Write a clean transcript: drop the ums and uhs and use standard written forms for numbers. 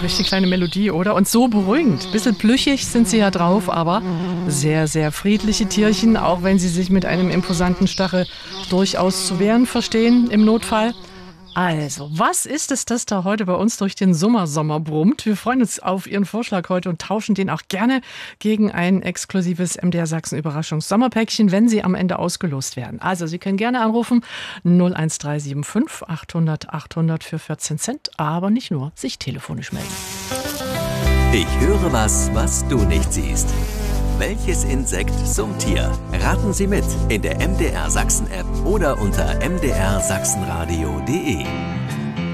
richtig kleine Melodie, oder? Und so beruhigend. Bisschen plüchig sind sie ja drauf, aber sehr, sehr friedliche Tierchen, auch wenn sie sich mit einem imposanten Stachel durchaus zu wehren verstehen im Notfall. Also, was ist es, das da heute bei uns durch den Sommer brummt? Wir freuen uns auf Ihren Vorschlag heute und tauschen den auch gerne gegen ein exklusives MDR Sachsen Überraschungs-Sommerpäckchen, wenn Sie am Ende ausgelost werden. Also, Sie können gerne anrufen 01375 800 800 für 14 Cent, aber nicht nur, sich telefonisch melden. Ich höre was du nicht siehst. Welches Insekt summt hier? Raten Sie mit in der MDR Sachsen App oder unter mdrsachsenradio.de.